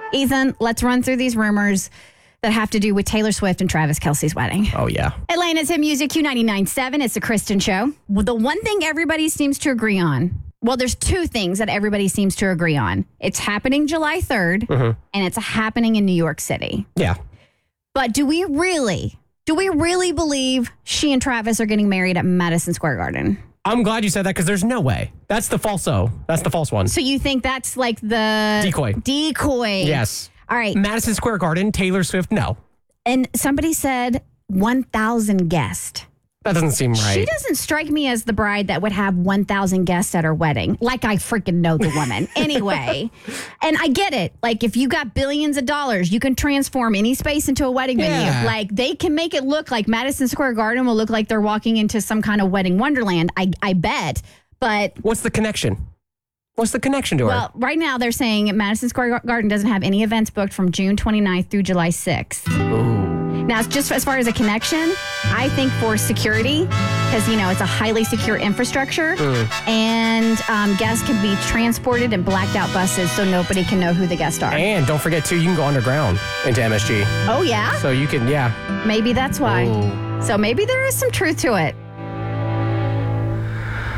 Ethan, let's run through these rumors that have to do with Taylor Swift and Travis Kelce's wedding. Oh, yeah. Atlanta's Hit Music Q99.7. It's the Kristen Show. Well, the one thing everybody seems to agree on, well, there's two things that everybody seems to agree on. It's happening July 3rd, and it's happening in New York City. Yeah. But do we really believe she and Travis are getting married at Madison Square Garden? I'm glad you said that because there's no way. That's the falso. That's the false one. So you think that's like the... Decoy. Yes. All right. Madison Square Garden, Taylor Swift, no. And somebody said 1,000 guests. That doesn't seem right. She doesn't strike me as the bride that would have 1,000 guests at her wedding. Like I freaking know the woman. Anyway, and I get it. Like if you got billions of dollars, you can transform any space into a wedding venue. Like they can make it look like Madison Square Garden will look like they're walking into some kind of wedding wonderland. I bet. But what's the connection? What's the connection to her? Well, right now they're saying Madison Square Garden doesn't have any events booked from June 29th through July 6th. Ooh. Now, just as far as a connection, I think for security, because, it's a highly secure infrastructure, and guests can be transported in blacked out buses so nobody can know who the guests are. And don't forget, too, you can go underground into MSG. Oh, yeah? So you can, Maybe that's why. Ooh. So maybe there is some truth to it.